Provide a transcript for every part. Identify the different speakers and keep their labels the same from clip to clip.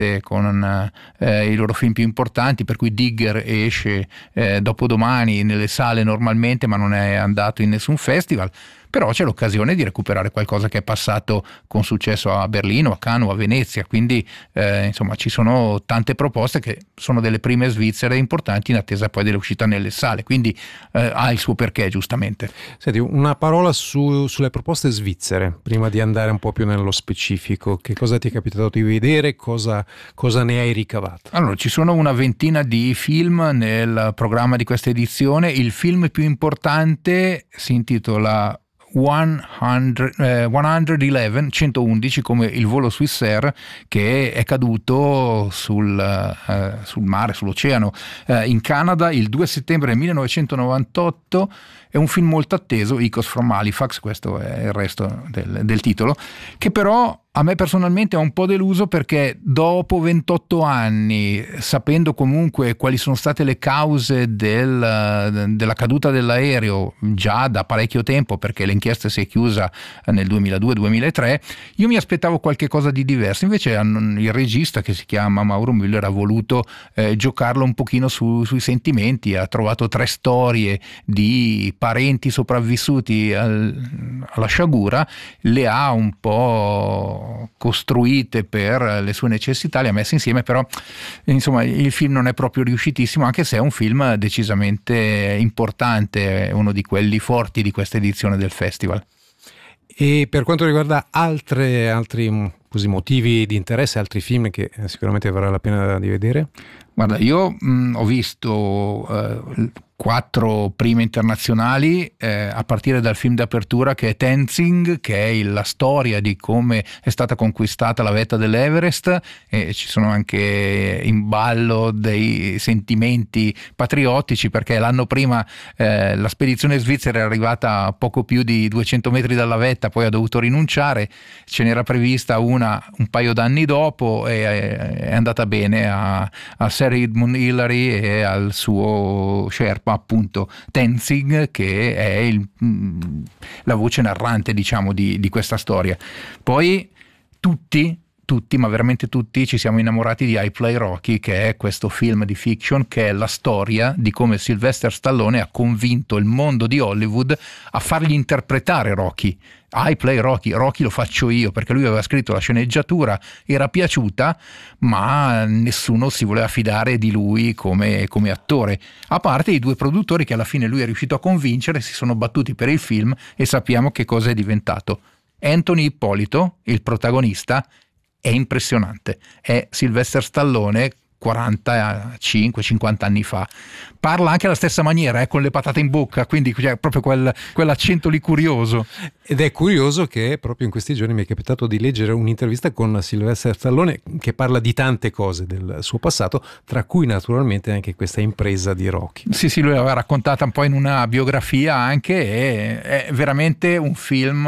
Speaker 1: con i loro film più importanti, per cui Digger esce dopodomani nelle sale normalmente, ma non è andato in nessun festival. Però c'è l'occasione di recuperare qualcosa che è passato con successo a Berlino, a Cannes o a Venezia, quindi insomma ci sono tante proposte che sono delle prime svizzere importanti in attesa poi dell'uscita nelle sale, quindi ha il suo perché, giustamente.
Speaker 2: Senti, una parola sulle proposte svizzere, prima di andare un po' più nello specifico. Che cosa ti è capitato di vedere, cosa ne hai ricavato?
Speaker 1: Allora, ci sono una ventina di film nel programma di questa edizione. Il film più importante si intitola 111, come il volo Swissair, che è caduto sul mare, sull'oceano, in Canada il 2 settembre 1998. È un film molto atteso, Icos from Halifax, questo è il resto del titolo, che però a me personalmente ha un po' deluso, perché dopo 28 anni, sapendo comunque quali sono state le cause della caduta dell'aereo già da parecchio tempo, perché l'inchiesta si è chiusa nel 2002-2003, io mi aspettavo qualche cosa di diverso. Invece il regista, che si chiama Mauro Müller, ha voluto giocarlo un pochino sui sentimenti, ha trovato 3 storie di parenti sopravvissuti alla sciagura, le ha un po' costruite per le sue necessità, le ha messe insieme, però insomma il film non è proprio riuscitissimo, anche se è un film decisamente importante, è uno di quelli forti di questa edizione del festival.
Speaker 2: E per quanto riguarda altri così, motivi di interesse, altri film che sicuramente varrà la pena di vedere?
Speaker 1: Guarda, io ho visto 4 prime internazionali, a partire dal film d'apertura, che è Tenzing, che è la storia di come è stata conquistata la vetta dell'Everest, e ci sono anche in ballo dei sentimenti patriottici, perché l'anno prima la spedizione svizzera è arrivata a poco più di 200 metri dalla vetta, poi ha dovuto rinunciare, ce n'era prevista una un paio d'anni dopo, e è andata bene a Sir Edmund Hillary e al suo Sherpa, appunto Tenzing, che è la voce narrante, diciamo, di questa storia. Poi tutti, ma veramente tutti, ci siamo innamorati di I Play Rocky, che è questo film di fiction che è la storia di come Sylvester Stallone ha convinto il mondo di Hollywood a fargli interpretare Rocky. I Play Rocky, Rocky lo faccio io, perché lui aveva scritto la sceneggiatura, era piaciuta, ma nessuno si voleva fidare di lui come attore, a parte i 2 produttori che alla fine lui è riuscito a convincere, si sono battuti per il film, e sappiamo che cosa è diventato. Anthony Ippolito, il protagonista, è impressionante, è Sylvester Stallone 45-50 anni fa. Parla anche alla stessa maniera, con le patate in bocca, quindi c'è proprio quell'accento lì curioso.
Speaker 2: Ed è curioso che proprio in questi giorni mi è capitato di leggere un'intervista con Sylvester Stallone che parla di tante cose del suo passato, tra cui naturalmente anche questa impresa di Rocky.
Speaker 1: Sì, lui l'aveva raccontata un po' in una biografia anche, e è veramente un film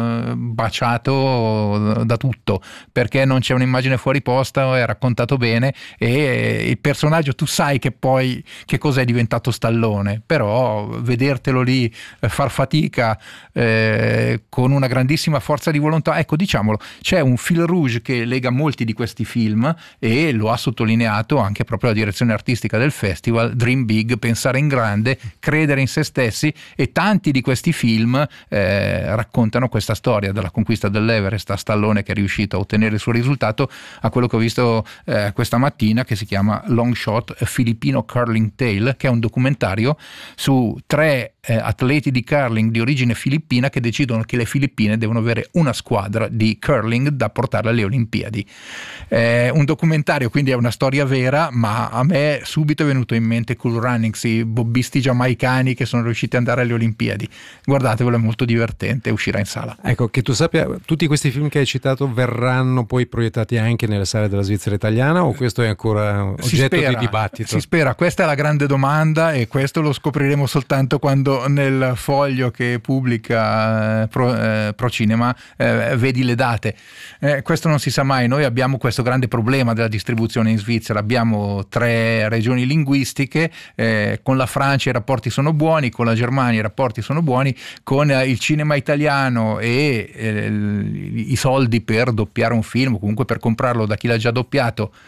Speaker 1: baciato da tutto, perché non c'è un'immagine fuori posta, è raccontato bene, e il personaggio, tu sai che poi che cosa è diventato Stallone, però vedertelo lì far fatica con una grandissima forza di volontà, ecco, diciamolo, c'è un fil rouge che lega molti di questi film, e lo ha sottolineato anche proprio la direzione artistica del festival: dream big, pensare in grande, credere in se stessi, e tanti di questi film raccontano questa storia, dalla conquista dell'Everest a Stallone che è riuscito a ottenere il suo risultato, a quello che ho visto questa mattina, che si chiama Long Shot, A Filipino Curling Tale, che è un documentario su 3 atleti di curling di origine filippina che decidono che le Filippine devono avere una squadra di curling da portare alle Olimpiadi. Un documentario, quindi è una storia vera, ma a me subito è venuto in mente Cool Runnings, i bobbisti giamaicani che sono riusciti ad andare alle Olimpiadi. Guardatevelo, è molto divertente, uscirà in sala.
Speaker 2: Ecco, che tu sappia, tutti questi film che hai citato verranno poi proiettati anche nelle sale della Svizzera italiana, o questo è ancora ancora oggetto di dibattito.
Speaker 1: Si spera, questa è la grande domanda e questo lo scopriremo soltanto quando nel foglio che pubblica Procinema vedi le date. Questo non si sa mai. Noi abbiamo questo grande problema della distribuzione in Svizzera, abbiamo 3 regioni linguistiche, con la Francia i rapporti sono buoni, con la Germania i rapporti sono buoni, con il cinema italiano e i soldi per doppiare un film, comunque per comprarlo da chi l'ha già doppiato,